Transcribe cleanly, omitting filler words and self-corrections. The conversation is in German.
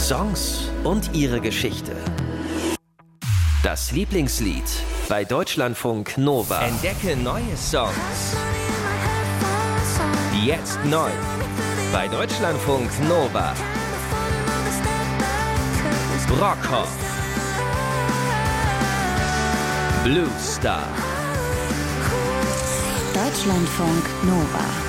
Songs und ihre Geschichte. Das Lieblingslied bei Deutschlandfunk Nova. Entdecke neue Songs. Jetzt neu bei Deutschlandfunk Nova. Brockhoff. Blue Star. Deutschlandfunk Nova.